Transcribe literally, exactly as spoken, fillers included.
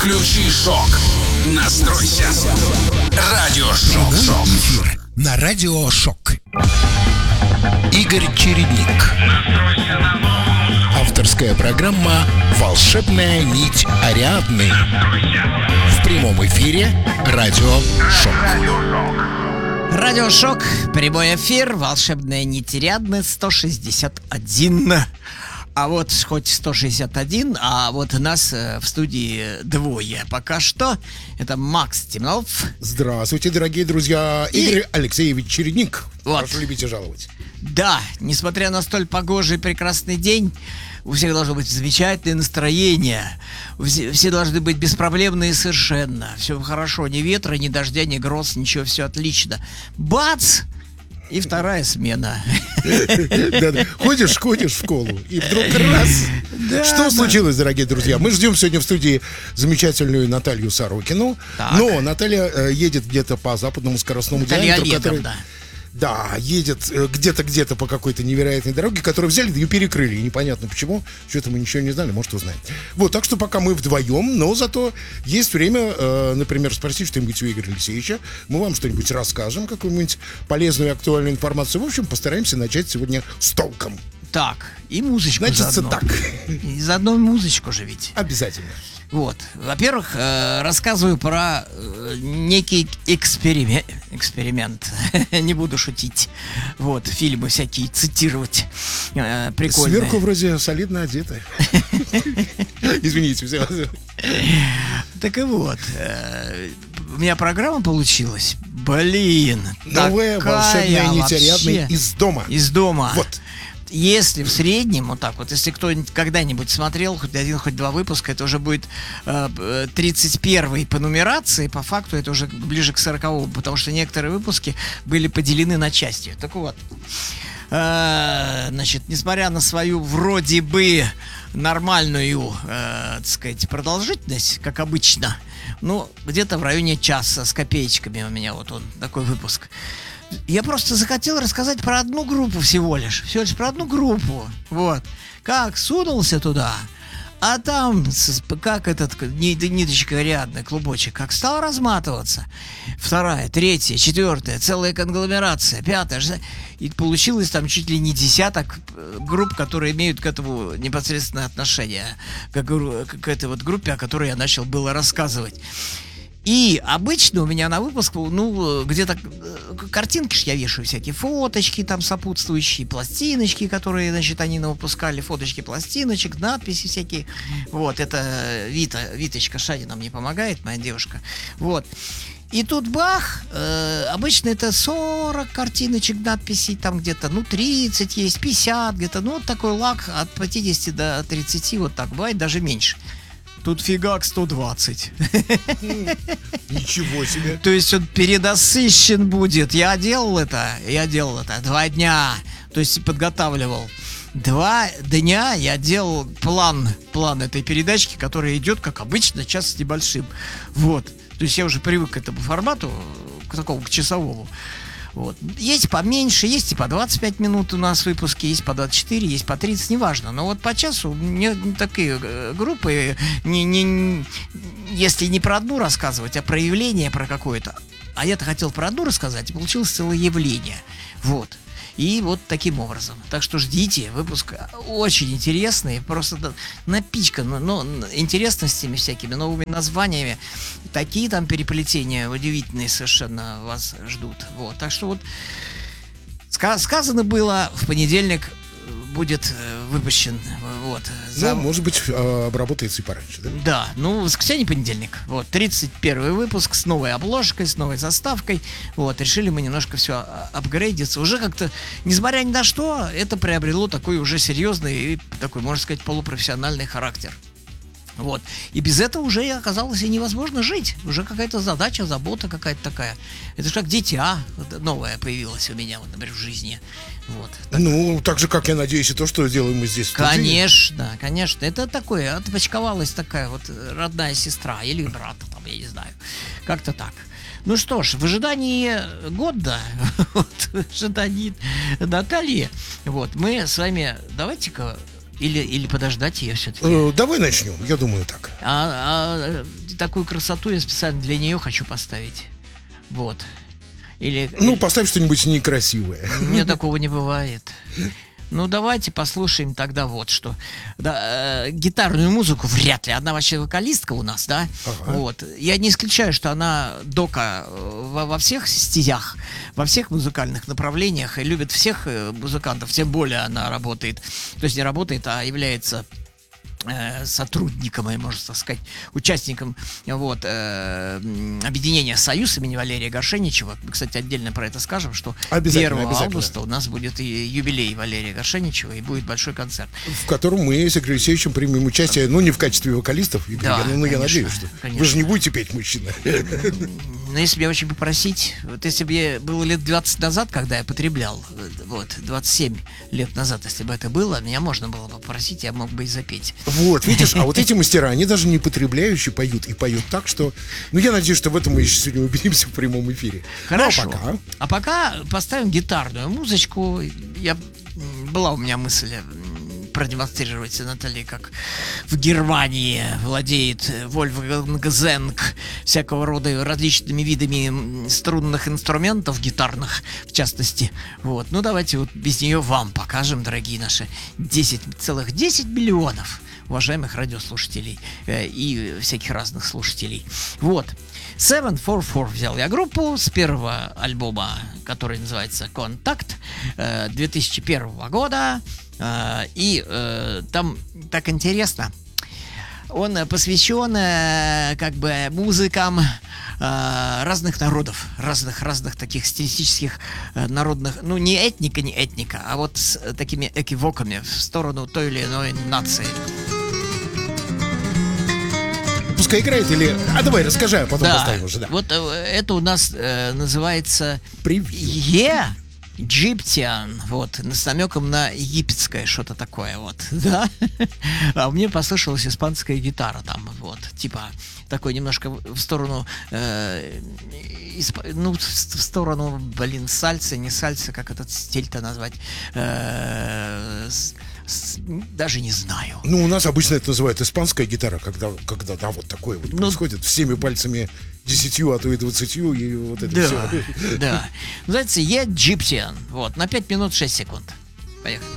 Включи шок. Настройся. Радиошок. Шок. Эфир на Радио Шок. Игорь Чередник. Авторская программа «Волшебная нить Ариадны». В прямом эфире Радио Шок. Радио Шок, прямой эфир, волшебная нить Ариадны, сто шестьдесят один. А вот хоть сто шестьдесят один, а вот нас в студии двое пока что. Это Макс Темнов. Здравствуйте, дорогие друзья. И... Игорь Алексеевич Чередник. Вот. Прошу любить и жаловать. Да, несмотря на столь погожий прекрасный день, у всех должно быть замечательное настроение. Все, все должны быть беспроблемные совершенно. Все хорошо, ни ветра, ни дождя, ни гроз, ничего, все отлично. Бац! И вторая смена. Ходишь, ходишь в школу, и вдруг раз. Что случилось, дорогие друзья? Мы ждем сегодня в студии замечательную Наталью Сорокину. Но Наталья едет где-то по западному скоростному диаметру, который... Да, едет где-то где-то по какой-то невероятной дороге, которую взяли, ее перекрыли. И непонятно почему. Что-то мы ничего не знали, может, узнаем. Вот, так что пока мы вдвоем, но зато есть время, э, например, спросить что-нибудь у Игоря Алексеевича. Мы вам что-нибудь расскажем, какую-нибудь полезную и актуальную информацию. В общем, постараемся начать сегодня с толком. Так, и музычку Значит, заодно. так. И заодно музычку же ведь. Обязательно. Вот, во-первых, э, рассказываю про э, некий эксперимент, эксперимент, не буду шутить, вот, фильмы всякие цитировать, э, прикольные. Сверху вроде солидно одеты. Извините, все. Так и вот, э, у меня программа получилась, блин, новая волшебная нить Ариадны из дома. Из дома. Вот. Если в среднем, вот так вот, если кто-нибудь когда-нибудь смотрел хоть один, хоть два выпуска, это уже будет э, тридцать первый по нумерации, по факту это уже ближе к сороковому, потому что некоторые выпуски были поделены на части. Так вот, э, значит, несмотря на свою вроде бы нормальную, э, так сказать, продолжительность, как обычно, ну, где-то в районе часа с копеечками у меня вот он, такой выпуск. Я просто захотел рассказать про одну группу всего лишь. Всего лишь про одну группу. Вот. Как сунулся туда, а там, как этот ниточка Ариадны, клубочек, как стал разматываться. Вторая, третья, четвертая, целая конгломерация, пятая. И получилось там чуть ли не десяток групп, которые имеют к этому непосредственное отношение. К, к этой вот группе, о которой я начал было рассказывать. И обычно у меня на выпуск, ну, где-то картинки ж я вешаю, всякие фоточки там сопутствующие, пластиночки, которые, значит, они выпускали, фоточки пластиночек, надписи всякие. Вот, это Вита, Виточка Шадина мне помогает, моя девушка. Вот. И тут бах, э, обычно это сорок картиночек, надписей, там где-то, ну, тридцать есть, пятьдесят где-то, ну, вот такой лак от пятидесяти до тридцати, вот так, бывает даже меньше. Тут фигак сто двадцать. Ничего себе. То есть он передосыщен будет. Я делал это, я делал это два дня. То есть подготавливал. Два дня я делал план, план этой передачки, которая идет, как обычно, час с небольшим. Вот. То есть я уже привык к этому формату, к такому, к часовому. Вот. Есть поменьше, есть и по двадцать пять минут у нас выпуски, есть по двадцать четыре, есть по тридцать, неважно. Но вот по часу не, не такие группы, не, не, если не про одну рассказывать, а про явление, про какое-то. А я-то хотел про одну рассказать, и получилось целое явление. Вот. И вот таким образом. Так что ждите, выпуск очень интересный, просто напичкан, но интересностями всякими, новыми названиями. Такие там переплетения удивительные совершенно вас ждут. Вот. Так что вот ска- сказано было, в понедельник будет выпущен. Вот, за... Ну, может быть, обработается и пораньше, да? Да, ну, воскресенье, понедельник. Вот, тридцать первый выпуск с новой обложкой, с новой заставкой. Вот, решили мы немножко все апгрейдиться. Уже как-то, несмотря ни на что, это приобрело такой уже серьезный и такой, можно сказать, полупрофессиональный характер. Вот. И без этого уже оказалось и невозможно жить. Уже какая-то задача, забота какая-то такая. Это же как дитя новое появилось у меня, вот, например, в жизни. Вот. Ну, так же, как я надеюсь, и то, что делаем мы здесь. Конечно, конечно. Это такое, отпочковалась такая вот родная сестра или брат, там, я не знаю. Как-то так. Ну что ж, в ожидании года, вот, в ожидании Натальи, вот, мы с вами, давайте-ка, или, или подождать ее все-таки. Э, давай начнем, я думаю так. А, а, такую красоту я специально для нее хочу поставить. Вот. Или... Ну, поставь что-нибудь некрасивое. У меня такого не бывает. Ну, давайте послушаем тогда вот что. Да, э, гитарную музыку вряд ли. Одна вообще вокалистка у нас, да? Ага. Вот. Я не исключаю, что она дока во, во всех стезях, во всех музыкальных направлениях и любит всех музыкантов. Тем более она работает, то есть не работает, а является сотрудником, можно так сказать, участником вот, э, объединения «Союз» имени Валерия Горшеничева. Мы, кстати, отдельно про это скажем, что первого августа у нас будет и юбилей Валерия Горшеничева, и будет большой концерт. В котором мы с Игорем Алексеевичем примем участие, ну, не в качестве вокалистов, Игорь, да, я, ну, конечно, я надеюсь, что конечно. Вы же не будете петь, мужчина. Но если бы я очень попросить, вот если бы я было лет двадцать назад, когда я потреблял, вот, двадцать семь лет назад, если бы это было, меня можно было бы попросить, я мог бы и запеть. Вот, видишь, а вот эти мастера, они даже не потребляющие поют, и поют так, что... Ну, я надеюсь, что в этом мы еще сегодня убедимся в прямом эфире. Хорошо. Ну, а пока... А пока поставим гитарную музычку. Я... Была у меня мысль продемонстрировать Наталье, как в Германии владеет Вольфганг Зенг всякого рода различными видами струнных инструментов, гитарных в частности. Вот. Ну, давайте вот без нее вам покажем, дорогие наши десять целых десять миллионов уважаемых радиослушателей э, и всяких разных слушателей. Вот. семь четыре четыре взял я группу с первого альбома, который называется «Контакт», э, две тысячи первого года. Э, и э, там так интересно. Он посвящен э, как бы музыкам э, разных народов, разных разных таких стилистических э, народных, ну не этника, не этника, а вот с э, такими экивоками в сторону той или иной нации. Пускай играет или... А давай, расскажи, а потом Да, поставим уже. Да. вот э, это у нас э, называется Превью. Egyptian, вот, с намеком на египетское что-то такое, вот, да. А мне послышалась испанская гитара там, вот, типа, такой немножко в сторону, э, исп... ну, в сторону, блин, сальсы, не сальсы, как этот стиль-то назвать, э, с, с, даже не знаю. Ну, у нас обычно это называют испанская гитара, когда, когда да, вот такое вот ну, происходит, всеми пальцами десятью, а то и двадцатью, и вот это да, все. Да, называется Egyptian, вот, на пять минут шесть секунд. Поехали.